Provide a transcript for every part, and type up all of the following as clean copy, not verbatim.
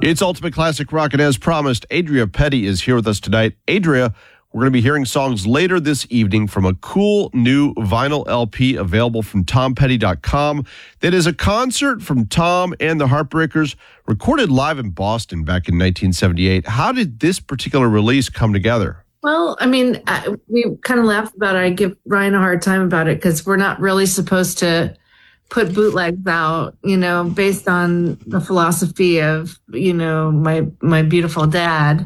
It's Ultimate Classic Rock, and as promised, Adria Petty is here with us tonight. Adria, we're going to be hearing songs later this evening from a cool new vinyl LP available from TomPetty.com that is a concert from Tom and the Heartbreakers recorded live in Boston back in 1978. How did this particular release come together? Well, I mean, we kind of laughed about it. I give Ryan a hard time about it because we're not really supposed to put bootlegs out, based on the philosophy of, my beautiful dad,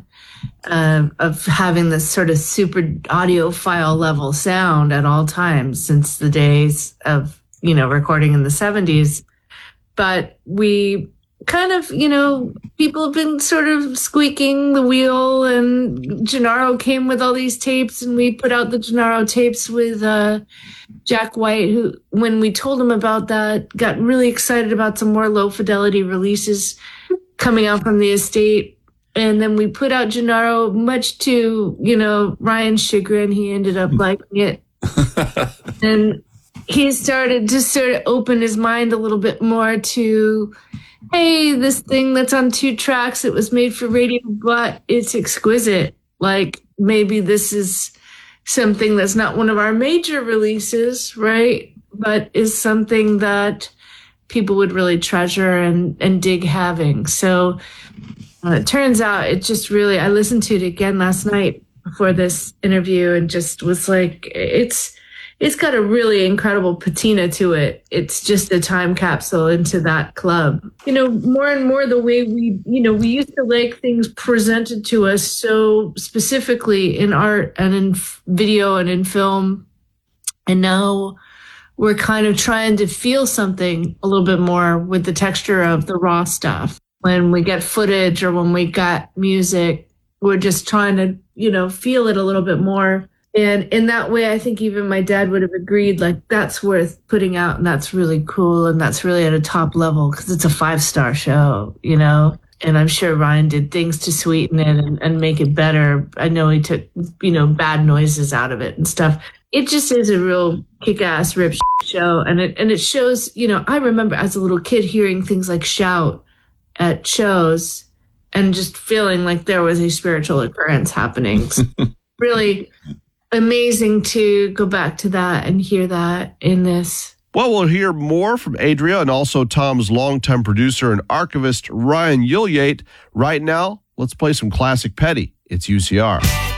of having this sort of super audiophile level sound at all times since the days of, recording in the 70s. But we kind of, people have been sort of squeaking the wheel, and Gennaro came with all these tapes, and we put out the Gennaro tapes with Jack White, who, when we told him about that, got really excited about some more low fidelity releases coming out from the estate. And then we put out Gennaro, much to, Ryan's chagrin. He ended up liking it. And he started to sort of open his mind a little bit more to, hey, this thing that's on 2 tracks, it was made for radio, but it's exquisite. Like, maybe this is something that's not one of our major releases, right? But is something that people would really treasure and dig having. So it turns out it just really, I listened to it again last night before this interview and just was like, it's got a really incredible patina to it. It's just a time capsule into that club. More and more the way we used to like things presented to us so specifically in art and in video and in film. And now we're kind of trying to feel something a little bit more with the texture of the raw stuff. When we get footage or when we got music, we're just trying to, feel it a little bit more. And in that way, I think even my dad would have agreed, like, that's worth putting out and that's really cool and that's really at a top level because it's a 5-star show, And I'm sure Ryan did things to sweeten it and make it better. I know he took, bad noises out of it and stuff. It just is a real kick-ass rip show. And it shows, I remember as a little kid hearing things like Shout at shows and just feeling like there was a spiritual occurrence happening. So really amazing to go back to that and hear that in this. Well, we'll hear more from Adria and also Tom's longtime producer and archivist, Ryan Yulliate. Right now, let's play some classic Petty. It's UCR.